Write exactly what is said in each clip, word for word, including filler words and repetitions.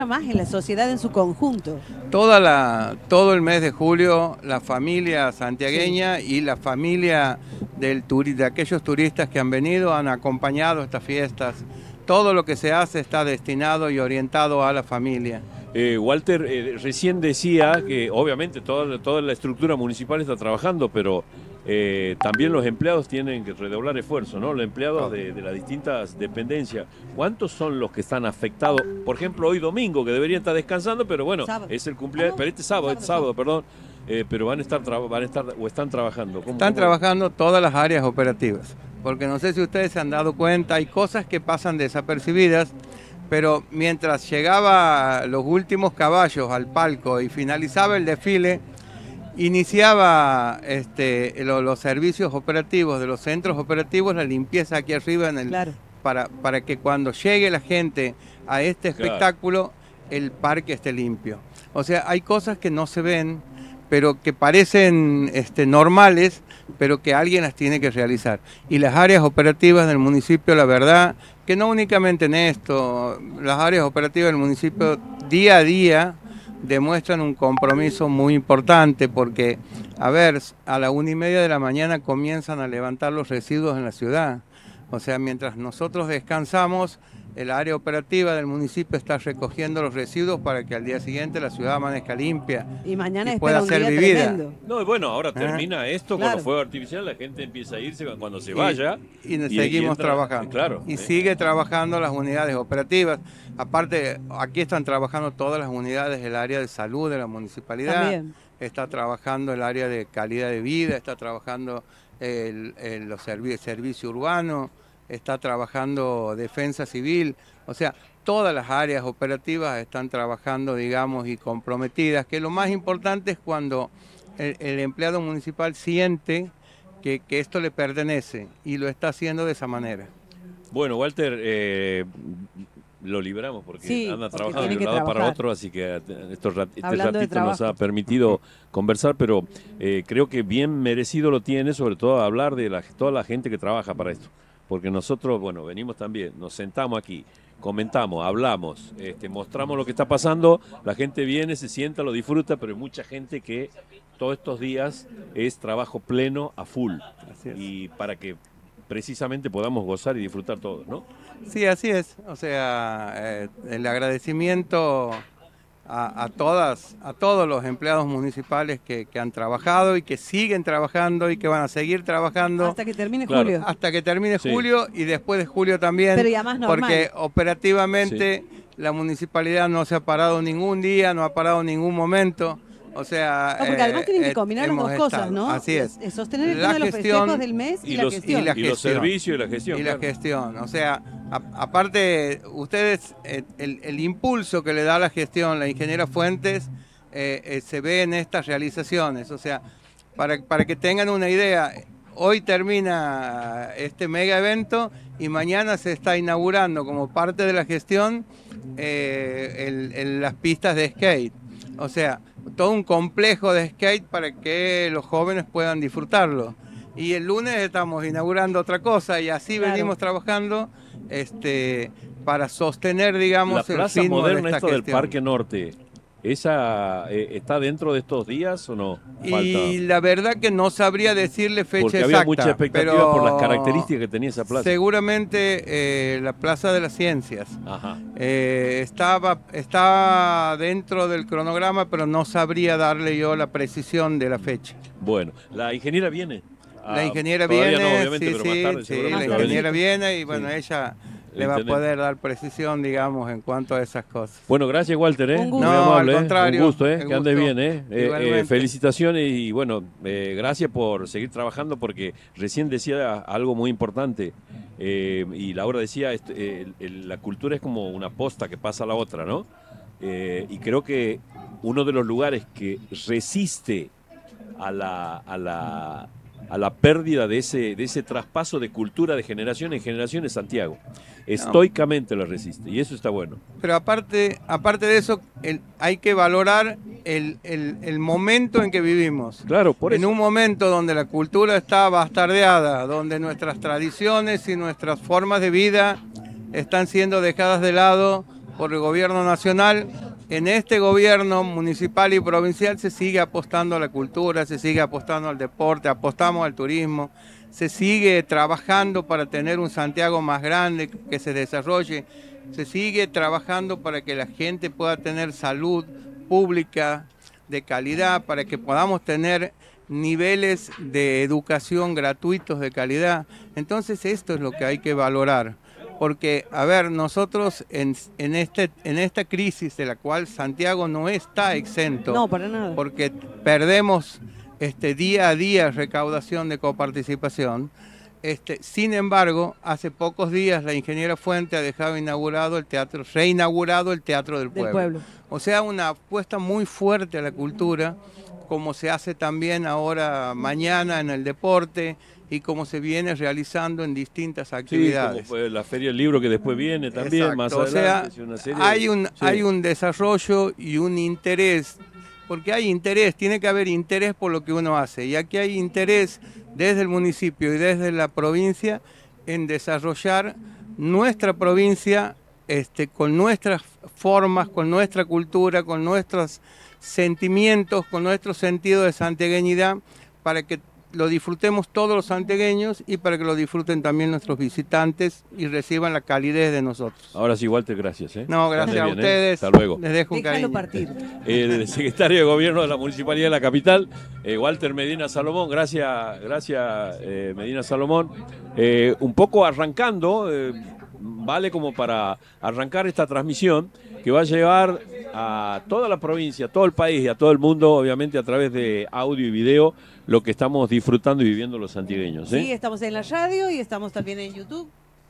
más en la sociedad en su conjunto. Toda la, todo el mes de julio, la familia santiagueña sí. y la familia del turi, de aquellos turistas que han venido han acompañado estas fiestas. Todo lo que se hace está destinado y orientado a la familia. Eh, Walter, eh, recién decía que obviamente toda, toda la estructura municipal está trabajando, pero eh, también los empleados tienen que redoblar esfuerzo, ¿no? Los empleados de, de las distintas dependencias. ¿Cuántos son los que están afectados? Por ejemplo, hoy domingo, que deberían estar descansando, pero bueno, sábado. es el cumpleaños, ah, no. pero este sábado, sábado, este sábado, perdón, eh, pero van a estar, van a estar o están trabajando. ¿Cómo, están cómo? trabajando todas las áreas operativas, porque no sé si ustedes se han dado cuenta, hay cosas que pasan desapercibidas, pero mientras llegaba los últimos caballos al palco y finalizaba el desfile, iniciaba este, lo, los servicios operativos de los centros operativos, la limpieza aquí arriba, en el, claro. para, para que cuando llegue la gente a este espectáculo, claro. el parque esté limpio. O sea, hay cosas que no se ven, pero que parecen este, normales, pero que alguien las tiene que realizar. Y las áreas operativas del municipio, la verdad, que no únicamente en esto, las áreas operativas del municipio día a día demuestran un compromiso muy importante, porque, a ver, a la una y media de la mañana comienzan a levantar los residuos en la ciudad. O sea, mientras nosotros descansamos, el área operativa del municipio está recogiendo los residuos para que al día siguiente la ciudad amanezca limpia y mañana y pueda ser vivida. Tremendo. No, bueno, ahora termina esto, claro. Con los fuegos artificiales, la gente empieza a irse cuando se vaya. Y, y, y seguimos y entra, trabajando. Claro, y eh. sigue trabajando las unidades operativas. Aparte, aquí están trabajando todas las unidades del área de salud de la municipalidad. También. Está trabajando el área de calidad de vida, está trabajando el, el, los servi servicio urbano, está trabajando defensa civil, o sea, todas las áreas operativas están trabajando, digamos, y comprometidas, que lo más importante es cuando el, el empleado municipal siente que, que esto le pertenece y lo está haciendo de esa manera. Bueno, Walter, eh, lo liberamos porque sí, anda porque trabajando de un lado trabajar. para otro, así que estos rat este Hablando ratito nos ha permitido conversar, pero eh, creo que bien merecido lo tiene, sobre todo hablar de la, toda la gente que trabaja para esto. Porque nosotros, bueno, venimos también, nos sentamos aquí, comentamos, hablamos, este, mostramos lo que está pasando, la gente viene, se sienta, lo disfruta, pero hay mucha gente que todos estos días es trabajo pleno a full. Y para que precisamente podamos gozar y disfrutar todos, ¿no? Sí, así es. O sea, eh, el agradecimiento a, a todas, a todos los empleados municipales que, que han trabajado y que siguen trabajando y que van a seguir trabajando. Hasta que termine claro, julio. Hasta que termine sí. julio y después de julio también. Pero ya más normal. Porque operativamente sí. la municipalidad no se ha parado ningún día, no ha parado ningún momento. O sea, no, porque además tienen que combinar eh, las dos cosas, estado. ¿no? Así es. es sostener el la tema gestión, de los festejos del mes y, y la los, gestión. Y, la y los servicios y la gestión. Y claro. la gestión. O sea, a, aparte, ustedes, el, el impulso que le da la gestión, la ingeniera Fuentes, eh, eh, se ve en estas realizaciones. O sea, para, para que tengan una idea, hoy termina este mega evento y mañana se está inaugurando como parte de la gestión eh, el, el, las pistas de skate. O sea, todo un complejo de skate para que los jóvenes puedan disfrutarlo. Y el lunes estamos inaugurando otra cosa y así claro. venimos trabajando este, para sostener, digamos, la plaza el ritmo moderna de esta esto gestión. Del Parque Norte. ¿Esa eh, está dentro de estos días o no? Falta. Y la verdad que no sabría decirle fecha Porque exacta. Había mucha expectativa pero por las características que tenía esa plaza. Seguramente eh, la Plaza de las Ciencias. Ajá. Eh, estaba, estaba dentro del cronograma, pero no sabría darle yo la precisión de la fecha. Bueno, ¿la ingeniera viene? La ah, ingeniera viene, no, obviamente, sí, pero sí, más tarde, sí, la ingeniera viene y bueno, sí. ella... le va a poder dar precisión, digamos, en cuanto a esas cosas. Bueno, gracias, Walter. ¿eh? Un gusto. Muy no, amable, al contrario. Un gusto, ¿eh? Que gusto. ande bien. ¿eh? Eh, eh, felicitaciones y, bueno, eh, gracias por seguir trabajando porque recién decía algo muy importante eh, y Laura decía, eh, el, el, la cultura es como una posta que pasa a la otra, ¿no? Eh, y creo que uno de los lugares que resiste a la... A la a la pérdida de ese, de ese traspaso de cultura de generación en generación es Santiago. Estoicamente lo resiste y eso está bueno. Pero aparte, aparte de eso, el, hay que valorar el, el, el momento en que vivimos. Claro, por en eso. un momento donde la cultura está bastardeada, donde nuestras tradiciones y nuestras formas de vida están siendo dejadas de lado por el gobierno nacional. En este gobierno municipal y provincial se sigue apostando a la cultura, se sigue apostando al deporte, apostamos al turismo, se sigue trabajando para tener un Santiago más grande, que se desarrolle, se sigue trabajando para que la gente pueda tener salud pública de calidad, para que podamos tener niveles de educación gratuitos de calidad. Entonces esto es lo que hay que valorar. Porque, a ver, nosotros en, en, este, en esta crisis de la cual Santiago no está exento, no, para nada. Porque perdemos este, día a día recaudación de coparticipación. Este, sin embargo, hace pocos días la ingeniera Fuente ha dejado inaugurado el teatro, reinaugurado el Teatro del Pueblo. Del Pueblo. O sea, una apuesta muy fuerte a la cultura, como se hace también ahora mañana en el deporte, y como se viene realizando en distintas actividades. Sí, como fue la Feria del Libro que después viene también. Exacto. Más adelante. O sea, una serie hay, un, sí. hay un desarrollo y un interés, porque hay interés, tiene que haber interés por lo que uno hace, y aquí hay interés desde el municipio y desde la provincia en desarrollar nuestra provincia este, con nuestras formas, con nuestra cultura, con nuestros sentimientos, con nuestro sentido de santiagueñidad, para que lo disfrutemos todos los santiagueños y para que lo disfruten también nuestros visitantes y reciban la calidez de nosotros. Ahora sí, Walter, gracias. ¿eh? No, gracias a bien, ustedes. ¿eh? Hasta luego. Les dejo un Déjalo cariño. partir. El secretario de Gobierno de la Municipalidad de la Capital, eh, Walter Medina Salomón. Gracias, gracias eh, Medina Salomón. Eh, un poco arrancando, eh, vale como para arrancar esta transmisión que va a llevar a toda la provincia, a todo el país y a todo el mundo, obviamente a través de audio y video, lo que estamos disfrutando y viviendo los santiagueños. ¿eh? Sí, estamos en la radio y estamos también en YouTube,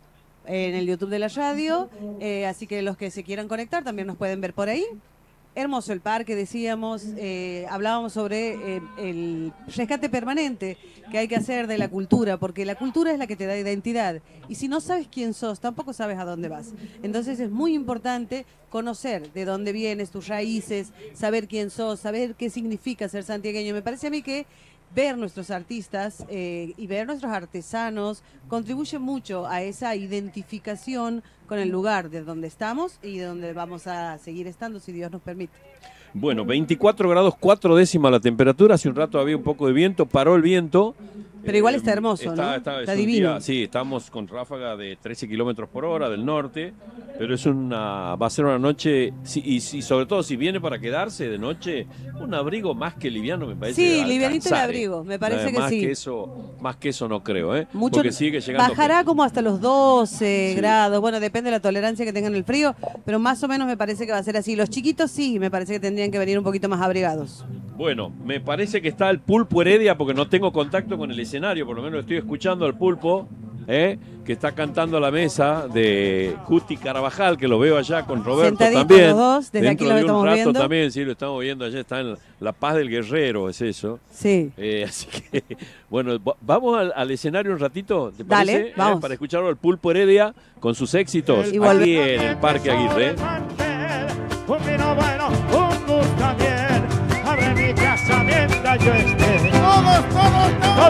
en el YouTube de la radio, eh, así que los que se quieran conectar también nos pueden ver por ahí. Hermoso el parque, decíamos, eh, hablábamos sobre eh, el rescate permanente que hay que hacer de la cultura, porque la cultura es la que te da identidad, y si no sabes quién sos, tampoco sabes a dónde vas. Entonces es muy importante conocer de dónde vienes, tus raíces, saber quién sos, saber qué significa ser santiagueño. Me parece a mí que ver nuestros artistas eh, y ver nuestros artesanos contribuye mucho a esa identificación con el lugar de donde estamos y de donde vamos a seguir estando, si Dios nos permite. Bueno, veinticuatro grados, cuatro décimas la temperatura. Hace un rato había un poco de viento, paró el viento. Pero igual está hermoso, está, ¿no? Está, está es divino. Día, sí, estamos con ráfaga de trece kilómetros por hora del norte, pero es una, va a ser una noche, sí, y, y sobre todo si viene para quedarse de noche, un abrigo más que liviano me parece. Sí, livianito el abrigo, me parece eh, que más sí. Que eso, más que eso no creo, ¿eh? Mucho, porque sigue llegando. Bajará gente. Como hasta los doce sí. grados, bueno, depende de la tolerancia que tengan el frío, pero más o menos me parece que va a ser así. Los chiquitos sí, me parece que tendrían que venir un poquito más abrigados. Bueno, me parece que está el Pulpo Heredia, porque no tengo contacto con el escenario, por lo menos estoy escuchando al Pulpo, ¿eh? que está cantando a la mesa de Justi Carabajal, que lo veo allá con Roberto Sentaditos también. Los dos, desde Dentro aquí lo de estamos un rato viendo. También, sí, lo estamos viendo allá, está en La Paz del Guerrero, es eso. Sí. Eh, así que, bueno, vamos al, al escenario un ratito, ¿te Dale, parece? vamos. Eh, para escucharlo al Pulpo Heredia con sus éxitos Y aquí en el Parque Aguirre. Un vino bueno, un gusto bien, abre mi casa mientras yo esté. Todos, todos, todos.